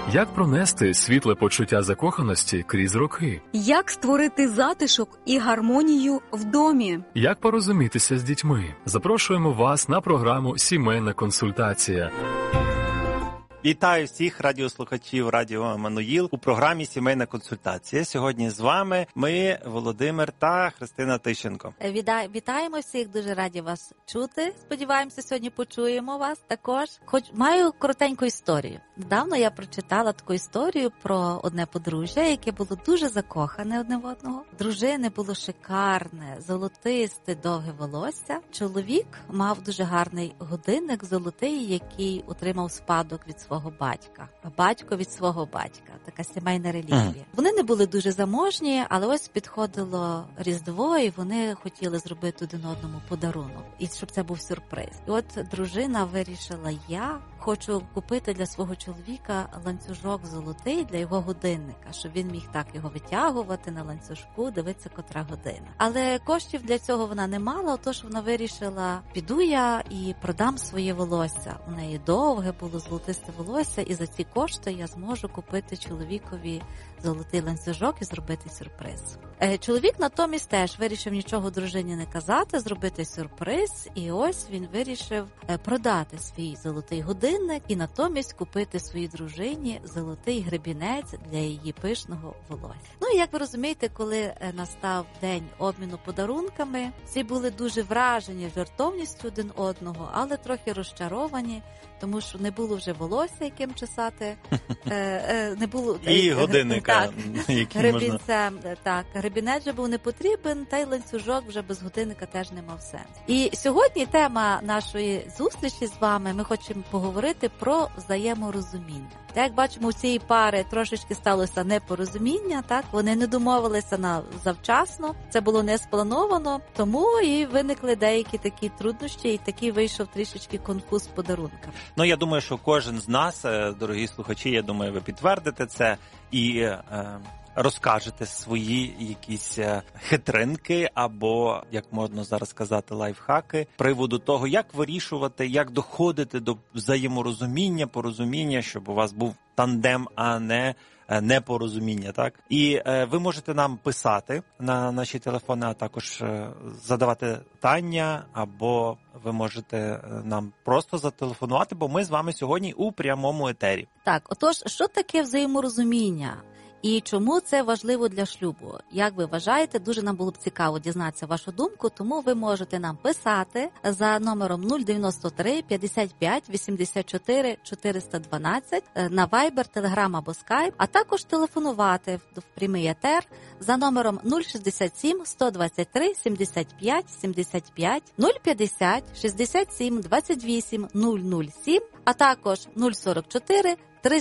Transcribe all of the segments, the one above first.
Як пронести світле почуття закоханості крізь роки? Як створити затишок і гармонію в домі? Як порозумітися з дітьми? Запрошуємо вас на програму «Сімейна консультація». Вітаю всіх радіослухачів Радіо Еммануїл у програмі «Сімейна консультація». Сьогодні з вами ми, Володимир та Христина Тищенко. Вітаємо всіх, дуже раді вас чути. Сподіваємося, сьогодні почуємо вас також. Хоч маю коротеньку історію. Недавно я прочитала таку історію про одне подружжя, яке було дуже закохане одне в одного. Дружини було шикарне, золотисте, довге волосся. Чоловік мав дуже гарний годинник золотий, який отримав спадок від свого батька, а батько від свого батька. Така сімейна релігія. Вони не були дуже заможні, але ось підходило Різдво, і вони хотіли зробити один одному подарунок. І щоб це був сюрприз. І от дружина вирішила, я хочу купити для свого чоловіка ланцюжок золотий для його годинника, щоб він міг так його витягувати на ланцюжку, дивитися, котра година. Але коштів для цього вона не мала, отож вона вирішила, піду я і продам своє волосся. У неї довге було золотисте волосся, і за ці кошти я зможу купити чоловікові золотий ланцюжок і зробити сюрприз. Чоловік натомість теж вирішив нічого дружині не казати, зробити сюрприз, і ось він вирішив продати свій золотий годинник і натомість купити своїй дружині золотий гребінець для її пишного волосся. Ну і як ви розумієте, коли настав день обміну подарунками, всі були дуже вражені жартовністю один одного, але трохи розчаровані, тому що не було вже волосся, яким чесати, не було і годинника, гребінця, так, гребінець вже був не потрібен, та й ланцюжок вже без годинника теж не мав сенсу. І сьогодні тема нашої зустрічі з вами, ми хочемо поговорити про взаєморозуміння. Так, як бачимо, у цієї пари трошечки сталося непорозуміння, так, вони не домовилися завчасно, це було не сплановано, тому і виникли деякі такі труднощі, і такий вийшов трішечки конфуз з подарунками. Ну, я думаю, що кожен з нас, дорогі слухачі, я думаю, ви підтвердите це і розкажете свої якісь хитринки або, як можна зараз сказати, лайфхаки приводу того, як вирішувати, як доходити до взаєморозуміння, порозуміння, щоб у вас був тандем, а не непорозуміння, так? І ви можете нам писати на наші телефони, а також задавати питання, або ви можете нам просто зателефонувати, бо ми з вами сьогодні у прямому етері. Так, отож, що таке взаєморозуміння? І чому це важливо для шлюбу? Як ви вважаєте, дуже нам було б цікаво дізнатися вашу думку, тому ви можете нам писати за номером 093 55 84 412 на Viber, Telegram або Skype, а також телефонувати в прямий етер за номером 067 123 75 75 050 67 28 007, а також 044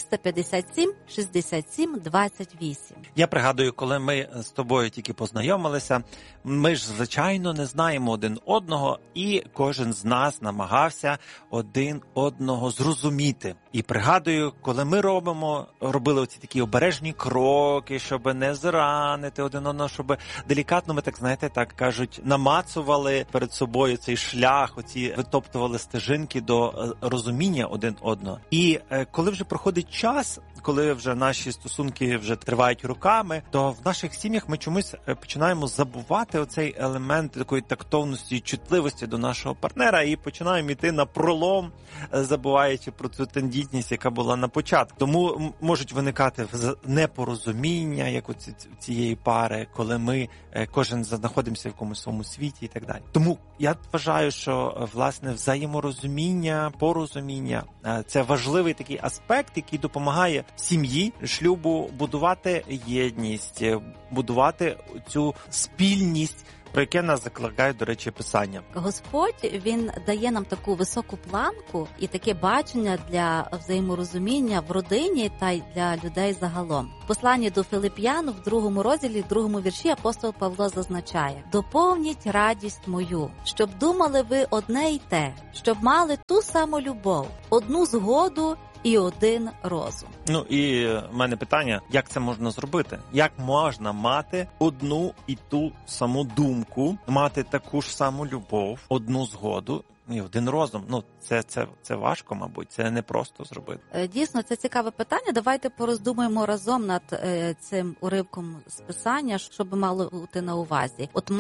357 67 28. Я пригадую, коли ми з тобою тільки познайомилися, ми ж, звичайно, не знаємо один одного, і кожен з нас намагався один одного зрозуміти. І пригадую, коли ми робили оці такі обережні кроки, щоб не зранити один одного, щоб делікатно, ми так, знаєте, так кажуть, намацували перед собою цей шлях, оці витоптували стежинки до розуміння один одного. І коли вже проходить час, коли вже наші стосунки вже тривають роками, то в наших сім'ях ми чомусь починаємо забувати оцей елемент такої тактовності і чутливості до нашого партнера і починаємо йти на пролом, забуваючи про цю тендітність, яка була на початку. Тому можуть виникати непорозуміння, як у цієї пари, коли ми кожен знаходимося в якомусь своєму світі і так далі. Тому я вважаю, що, власне, взаєморозуміння, порозуміння – це важливий такий аспект, який допомагає сім'ї, шлюбу будувати єдність, будувати цю спільність, про яке нас закликає, до речі, Писання. Господь, Він дає нам таку високу планку і таке бачення для взаєморозуміння в родині та й для людей загалом. В посланні до Филип'ян в 2 розділі, в 2 вірші апостол Павло зазначає: «Доповніть радість мою, щоб думали ви одне й те, щоб мали ту саму любов, одну згоду і один розум». Ну і в мене питання, як це можна зробити? Як можна мати одну і ту саму думку, мати таку ж саму любов, одну згоду, один розум. Це важко, мабуть, це не просто зробити. Дійсно, це цікаве питання. Давайте пороздумаємо разом над цим уривком з Писання, що би мало бути на увазі. От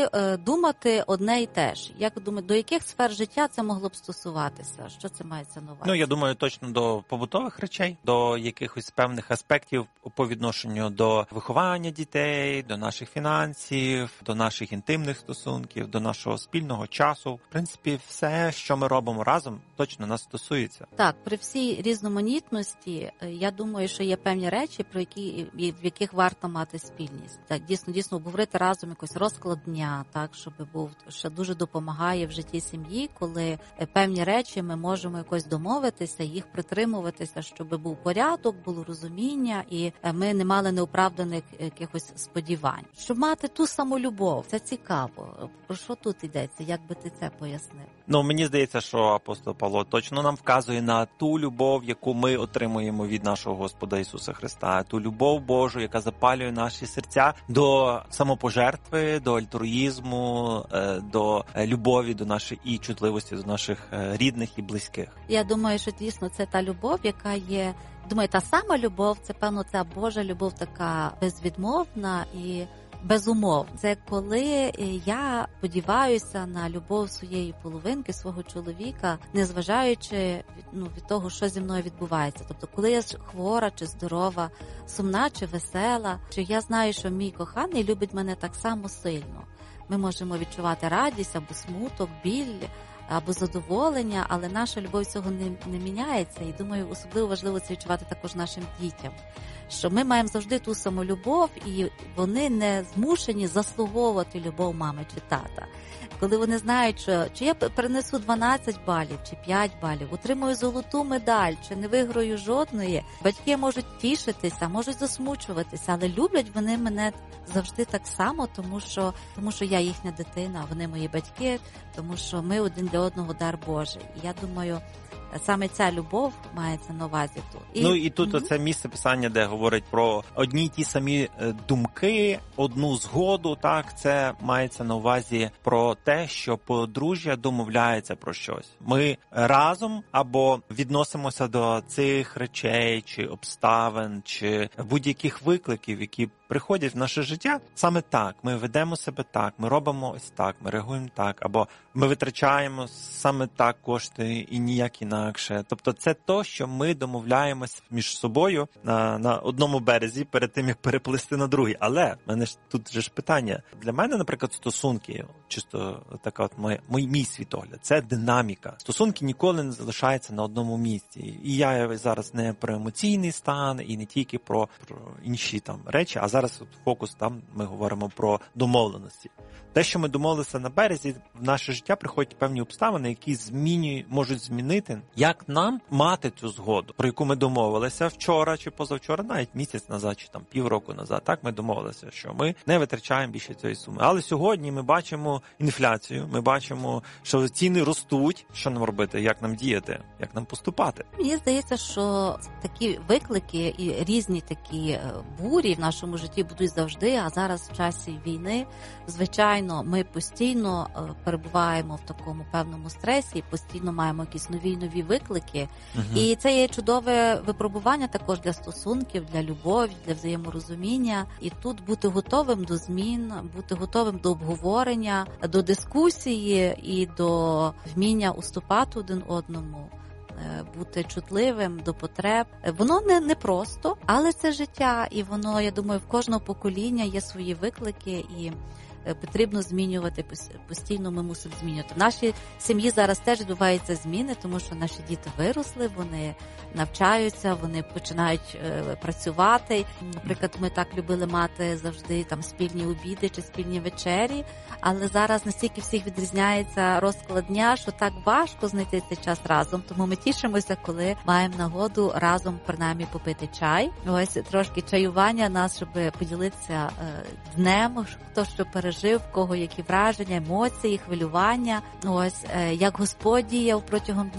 думати одне і те ж. Як думаєте, до яких сфер життя це могло б стосуватися? Що це мається на увазі? Я думаю, точно до побутових речей, до якихось певних аспектів по відношенню до виховання дітей, до наших фінансів, до наших інтимних стосунків, до нашого спільного часу. В принципі, все, що ми робимо разом, точно нас стосується. Так, при всій різноманітності, я думаю, що є певні речі, в яких варто мати спільність. Так, дійсно обговорити разом якийсь розклад дня, так, щоб був, що дуже допомагає в житті сім'ї, коли певні речі ми можемо якось домовитися, їх притримуватися, щоб був порядок, було розуміння, і ми не мали неоправданих якихось сподівань. Щоб мати ту саму любов, це цікаво. Про що тут йдеться? Як би ти це пояснив? Мені здається, що апостол Павло точно нам вказує на ту любов, яку ми отримуємо від нашого Господа Ісуса Христа, ту любов Божу, яка запалює наші серця до самопожертви, до альтруїзму, до любові до нашої і чутливості до наших рідних і близьких. Я думаю, що дійсно це та любов, яка є. Думаю, та сама любов, це певно ця Божа любов, така безвідмовна і безумовна. Це коли я сподіваюся на любов своєї половинки, свого чоловіка, незважаючи від того, що зі мною відбувається. Тобто, коли я хвора чи здорова, сумна чи весела, чи я знаю, що мій коханий любить мене так само сильно. Ми можемо відчувати радість або смуток, біль, або задоволення, але наша любов цього не міняється. І думаю, особливо важливо це відчувати також нашим дітям. Що ми маємо завжди ту саму любов, і вони не змушені заслуговувати любов мами чи тата. Коли вони знають, що чи я принесу 12 балів, чи 5 балів, отримую золоту медаль, чи не виграю жодної, батьки можуть тішитися, можуть засмучуватися, але люблять вони мене завжди так само, тому що я їхня дитина, вони мої батьки, тому що ми один для одного дар Божий. І я думаю, саме ця любов мається на увазі тут. І тут оце місце Писання, де говорить про одні й ті самі думки, одну згоду, так, це мається на увазі про те, що подружжя домовляється про щось. Ми разом або відносимося до цих речей, чи обставин, чи будь-яких викликів, які приходять в наше життя, саме так. Ми ведемо себе так, ми робимо ось так, ми реагуємо так, або ми витрачаємо саме так кошти і ніяк інакше. Тобто це то, що ми домовляємось між собою на одному березі перед тим, як переплисти на другий. Але в мене ж тут же ж питання. Для мене, наприклад, стосунки, чисто така от мій світогляд, це динаміка. Стосунки ніколи не залишаються на одному місці. І я зараз не про емоційний стан, і не тільки про інші там речі, а зараз фокус там ми говоримо про домовленості. Те, що ми домовилися на березі, в наше життя приходять певні обставини, які можуть змінити, як нам мати цю згоду, про яку ми домовилися вчора чи позавчора, навіть місяць назад, чи там півроку назад. Так, ми домовилися, що ми не витрачаємо більше цієї суми. Але сьогодні ми бачимо інфляцію, ми бачимо, що ціни ростуть. Що нам робити? Як нам діяти? Як нам поступати? Мені здається, що такі виклики і різні такі бурі в нашому житті будуть завжди, а зараз в часі війни, звичайно, ми постійно перебуваємо в такому певному стресі, постійно маємо якісь нові виклики. І це є чудове випробування також для стосунків, для любові, для взаєморозуміння. І тут бути готовим до змін, бути готовим до обговорення, до дискусії і до вміння уступати один одному, бути чутливим до потреб. Воно не просто, але це життя. І воно, я думаю, в кожного покоління є свої виклики, і потрібно змінювати, постійно ми мусимо змінювати. В нашій сім'ї зараз теж відбуваються зміни, тому що наші діти виросли, вони навчаються, вони починають працювати. Наприклад, ми так любили мати завжди там спільні обіди чи спільні вечері, але зараз настільки всіх відрізняється розклад дня, що так важко знайти цей час разом. Тому ми тішимося, коли маємо нагоду разом принаймні попити чай. Ось трошки чаювання нас, щоб поділитися днем, хто що пережив, в кого які враження, емоції, хвилювання. Ось як Господь діяв протягом дня.